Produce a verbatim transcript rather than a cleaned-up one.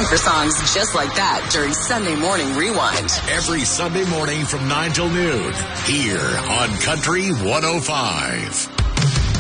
listen for songs just like that during Sunday Morning Rewind. Every Sunday morning from nine till noon here on Country one oh five.